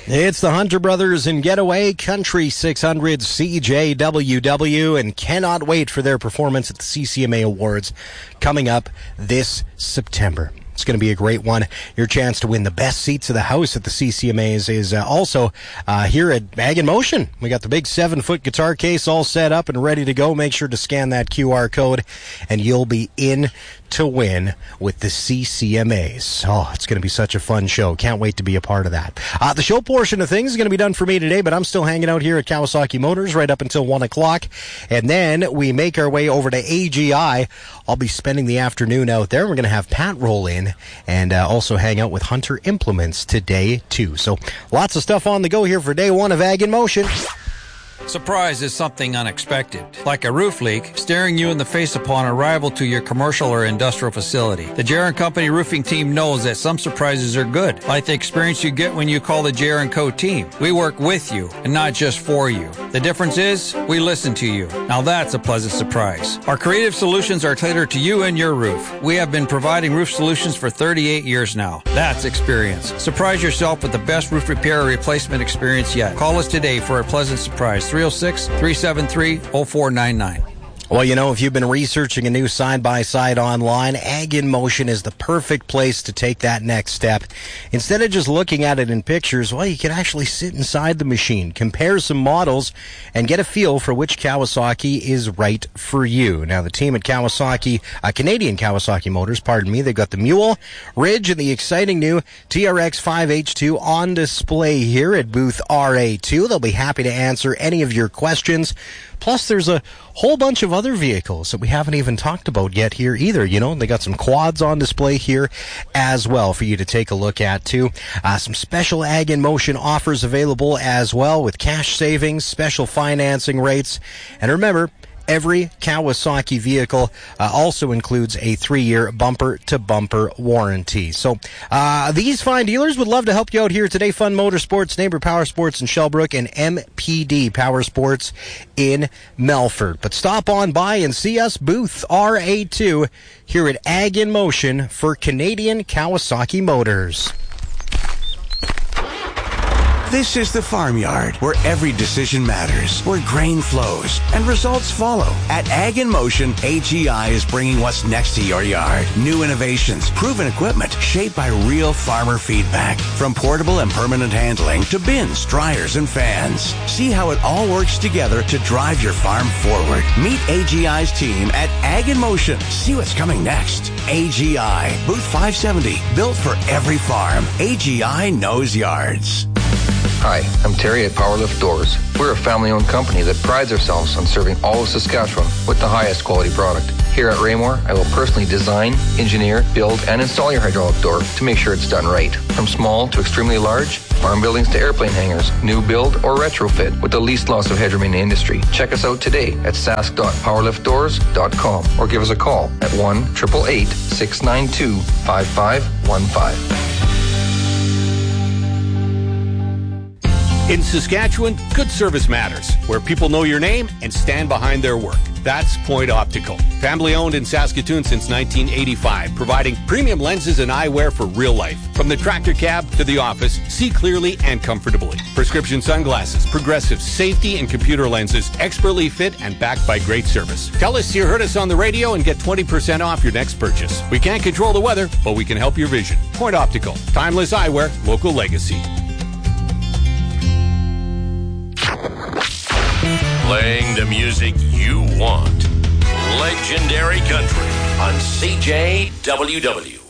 It's the Hunter Brothers in Getaway Country 600 CJWW, and cannot wait for their performance at the CCMA Awards coming up this September. It's going to be a great one. Your chance to win the best seats of the house at the CCMAs is also here at Ag in Motion. We got the big 7-foot guitar case all set up and ready to go. Make sure to scan that QR code, and you'll be in to win with the CCMAs. Oh, it's going to be such a fun show. Can't wait to be a part of that. The show portion of things is going to be done for me today, but I'm still hanging out here at Kawasaki Motors right up until 1 o'clock. And then we make our way over to AGI. I'll be spending the afternoon out there. We're going to have Pat roll in and also hang out with Hunter Implements today, too. So lots of stuff on the go here for day one of Ag in Motion. Surprise is something unexpected, like a roof leak staring you in the face upon arrival to your commercial or industrial facility. The J.R. & Company roofing team knows that some surprises are good, like the experience you get when you call the J.R. & Co. team. We work with you and not just for you. The difference is we listen to you. Now that's a pleasant surprise. Our creative solutions are tailored to you and your roof. We have been providing roof solutions for 38 years now. That's experience. Surprise yourself with the best roof repair or replacement experience yet. Call us today for a pleasant surprise. 306-373-0499. Well, you know, if you've been researching a new side-by-side online, Ag in Motion is the perfect place to take that next step. Instead of just looking at it in pictures, well, you can actually sit inside the machine, compare some models, and get a feel for which Kawasaki is right for you. Now, the team at Kawasaki, Canadian Kawasaki Motors, they've got the Mule, Ridge, and the exciting new TRX 5H2 on display here at booth RA2. They'll be happy to answer any of your questions. Plus, there's a whole bunch of other vehicles that we haven't even talked about yet here either. You know, they got some quads on display here as well for you to take a look at, too. Some special Ag in Motion offers available as well with cash savings, special financing rates. And remember, every Kawasaki vehicle also includes a 3-year bumper-to-bumper warranty. So these fine dealers would love to help you out here today. Fun Motorsports, Neighbor Power Sports in Shellbrook, and MPD Power Sports in Melfort. But stop on by and see us, booth RA2, here at Ag in Motion for Canadian Kawasaki Motors. This is the farmyard, where every decision matters, where grain flows and results follow. At Ag in Motion, AGI is bringing what's next to your yard. New innovations, proven equipment, shaped by real farmer feedback. From portable and permanent handling to bins, dryers, and fans. See how it all works together to drive your farm forward. Meet AGI's team at Ag in Motion. See what's coming next. AGI, booth 570, built for every farm. AGI knows yards. Hi, I'm Terry at Powerlift Doors. We're a family-owned company that prides ourselves on serving all of Saskatchewan with the highest quality product. Here at Raymore, I will personally design, engineer, build, and install your hydraulic door to make sure it's done right. From small to extremely large, farm buildings to airplane hangars, new build or retrofit with the least loss of headroom in the industry. Check us out today at sask.powerliftdoors.com or give us a call at 1-888-692-5515. In Saskatchewan, good service matters, where people know your name and stand behind their work. That's Point Optical. Family owned in Saskatoon since 1985, providing premium lenses and eyewear for real life. From the tractor cab to the office, see clearly and comfortably. Prescription sunglasses, progressive safety and computer lenses, expertly fit and backed by great service. Tell us you heard us on the radio and get 20% off your next purchase. We can't control the weather, but we can help your vision. Point Optical. Timeless eyewear, local legacy. Playing the music you want. Legendary Country on CJWW.